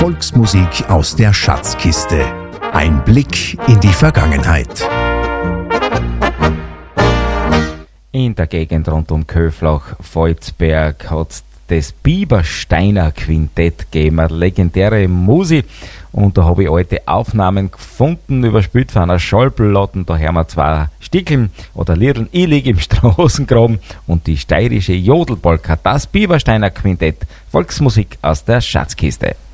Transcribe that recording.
Volksmusik aus der Schatzkiste. Ein Blick in die Vergangenheit. In der Gegend rund um Köflach, Volzberg hat das Biebersteiner Quintett gegeben, eine legendäre Musik. Und da habe ich alte Aufnahmen gefunden, überspielt von einer Schallplatte. Da hören wir zwei Stickeln oder Liedl, ich liege im Straßengraben und die steirische Jodelpolka, das Biebersteiner Quintett, Volksmusik aus der Schatzkiste.